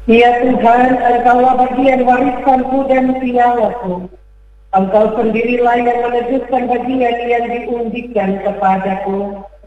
Ya Tuhan, Engkaulah bagian warisanku dan pialaku. Engkau sendirilah yang menegurkan bagian yang diundikan kepadaku.